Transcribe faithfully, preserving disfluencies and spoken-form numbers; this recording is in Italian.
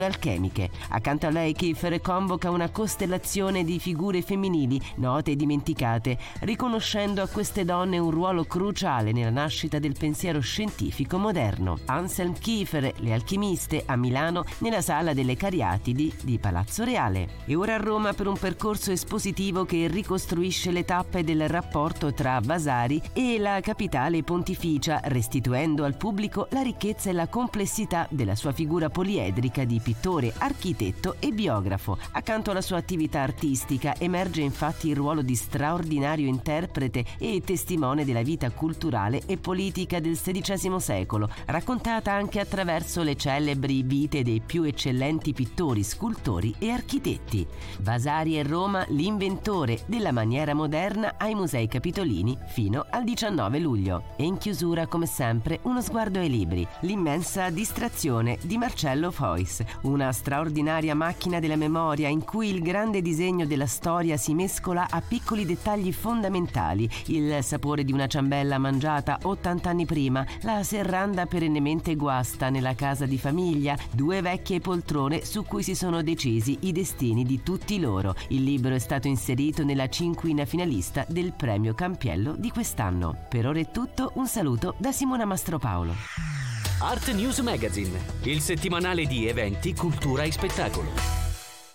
alchemiche. Accanto a lei Kiefer convoca una costellazione di figure femminili note e dimenticate, riconoscendo a queste donne un ruolo cruciale nella nascita del pensiero scientifico moderno. Anselm Kiefer, Le alchimiste, a Milano nella Sala delle Cariatidi di Palazzo Reale. E ora a Roma per un percorso espositivo che ricostruisce le tappe del rapporto tra Vasari e la capitale pontificia, restituendo al pubblico la ricchezza e la complessità della sua figura poliedrica di pittore, architetto e biografo. Accanto alla sua attività artistica emerge infatti il ruolo di straordinario interprete e testimone della vita culturale e politica del sedicesimo secolo, raccontata anche attraverso le celebri vite dei più eccellenti pittori, scultori e architetti. Vasari è Roma, l'inventore della maniera moderna, ai Musei Capitolini fino al diciannove luglio. E in chiusura, come sempre, uno sguardo ai libri. L'immensa distrazione di Marcello Foix, una straordinaria macchina della memoria in cui il grande disegno della storia si mescola a piccoli dettagli fondamentali: il sapore di una ciambella mangiata ottanta anni prima, la serranda perennemente guasta nella casa di famiglia, due vecchie poltrone su cui si sono decisi i destini di tutti loro. Il libro è stato inserito nella cinquina finalista del premio Campiello di quest'anno. Per ora è tutto, un saluto da Simona Mastropaolo. Art News Magazine, il settimanale di eventi, cultura e spettacolo.